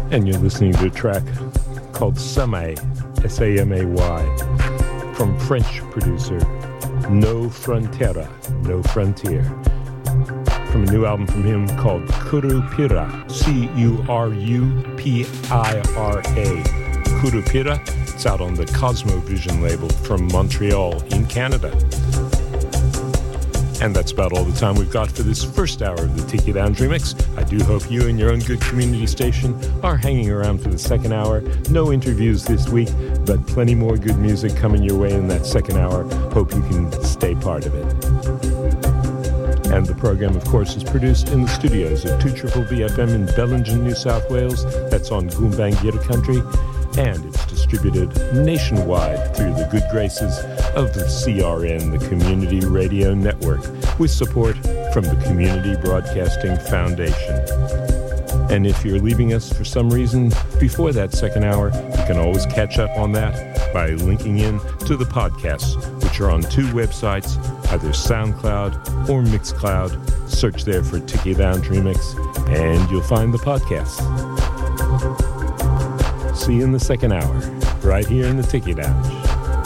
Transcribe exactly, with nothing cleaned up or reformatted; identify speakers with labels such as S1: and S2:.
S1: And you're listening to a track called Samay, S A M A Y, from French producer No Frontera, No Frontier, from a new album from him called Curupira, C U R U P I R A. Curupira, it's out on the Cosmovision label from Montreal in Canada. And that's about all the time we've got for this first hour of the Tiki Lounge Remix. I do hope you and your own good community station are hanging around for the second hour. No interviews this week, but plenty more good music coming your way in that second hour. Hope you can stay part of it. And the program, of course, is produced in the studios of two triple V F M in Bellingen, New South Wales. That's on Goombang Country. And it's distributed nationwide through the good graces of the C R N, the Community Radio Network, with support from the Community Broadcasting Foundation. And if you're leaving us for some reason before that second hour, you can always catch up on that by linking in to the podcasts, which are on two websites, either SoundCloud or Mixcloud. Search there for Tiki Lounge Remix, and you'll find the podcasts. See you in the second hour, right here in the Tiki Lounge.